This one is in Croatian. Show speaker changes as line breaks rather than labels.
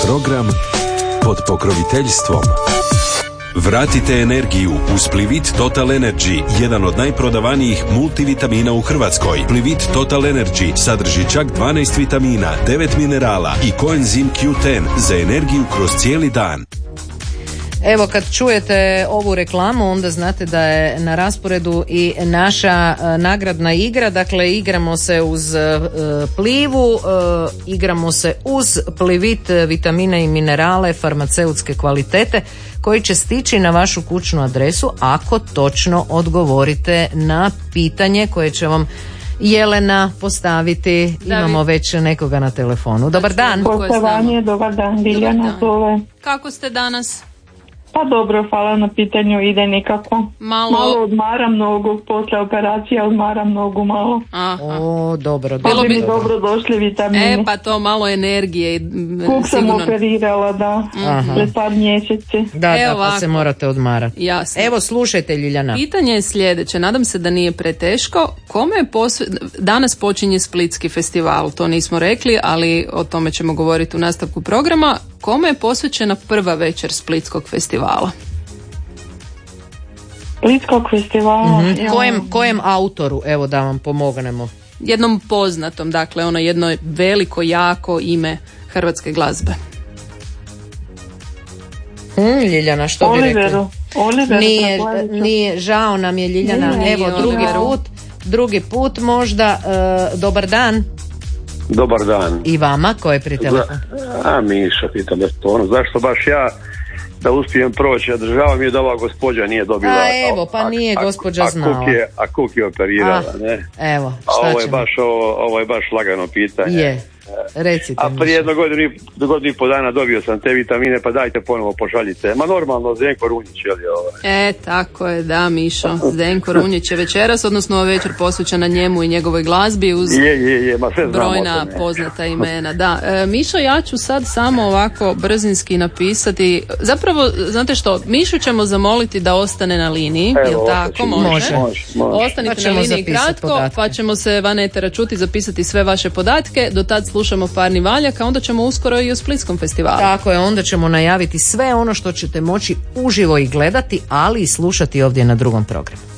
Program pod pokroviteljstvom. Vratite energiju uz Plivit Total Energy, jedan od najprodavanijih multivitamina u Hrvatskoj. Plivit Total Energy sadrži čak 12 vitamina, 9 minerala i koenzim Q10 za energiju kroz cijeli dan.
Evo, kad čujete ovu reklamu, onda znate da je na rasporedu i naša nagradna igra. Dakle, igramo se uz Plivu, igramo se uz Plivit vitamine i minerale farmaceutske kvalitete koji će stići na vašu kućnu adresu ako točno odgovorite na pitanje koje će vam Jelena postaviti. Imamo već nekoga na telefonu. Dobar dan.
Poštovanje, dobar dan, Biljana zove.
Kako ste danas?
Pa dobro, hvala na pitanju, ide nikako. Malo odmaram nogu, posle operacije odmaram nogu malo.
Aha.
O, dobro.
Pa bi mi dobro došli vitamini.
Pa to malo energije.
Kuk sam operirala, da, pred par mjeseci.
Da, pa se morate odmarati.
Jasno.
Evo, slušajte, Ljiljana.
Pitanje je sljedeće, nadam se da nije preteško. Kome je danas počinje Splitski festival, to nismo rekli, ali o tome ćemo govoriti u nastavku programa. Kome je posvećena prva večer Splitskog festivala?
Splitskog festivala?
Kojem autoru, evo da vam pomognemo?
Jednom poznatom, dakle ono jedno veliko, jako ime hrvatske glazbe.
Ljiljana, što bi rekli? Nije, žao nam je, Ljiljana. Evo, drugi put možda. Dobar dan.
Dobar dan.
I vama, ko je pri telefonu?
Miša, pitam zašto baš ja da uspijem proći, a država mi je da ova gospođa nije dobila.
Pa nije gospođa znala.
A Kuk je operirala, ne?
Evo, šta ćemo?
Ovo je baš lagano pitanje.
Je. Recite.
A prije jedno godinu i po dana dobio sam te vitamine, pa dajte ponovo pošaljite. Ma normalno, Zdenko Runjić, je li
tako je, da, Mišo. Zdenko Runjić je večeras, odnosno večer posvećena njemu i njegovoj glazbi uz
ma sve
brojna poznata imena. Da, Mišo, ja ću sad samo ovako brzinski napisati. Zapravo, znate što, Mišu ćemo zamoliti da ostane na liniji. Jel tako? Može. Ostanite na liniji kratko, podatke. Pa ćemo se van etera čuti, zapisati sve vaše podatke. Do tad slušamo Parni valjak, a onda ćemo uskoro i o Splitskom festivalu.
Tako je, onda ćemo najaviti sve ono što ćete moći uživo i gledati, ali i slušati ovdje na drugom programu.